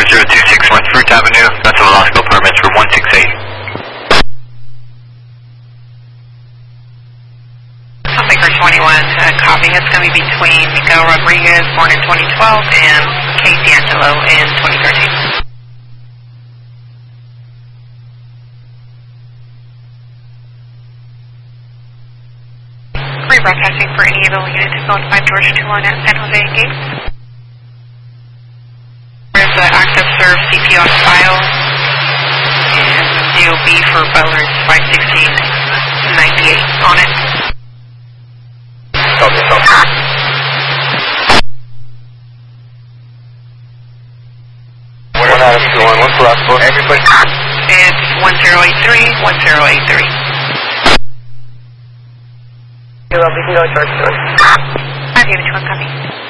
4026 North Fruit Avenue, that's Velasco Apartments for 168. Maker 21, copy. It's going to be between Miguel Rodriguez, born in 2012, and Kate D'Angelo in 2013. Rebroadcasting for any available unit to phone 5 George 21 at San Jose Gate. There's an active serve CP on file, and DOB for Butler's 51698 on it. Copy, copy. One out of 2 on 1 for us, everybody. It's 1083, 1083. We can go George 21. I'll give it to him, copy.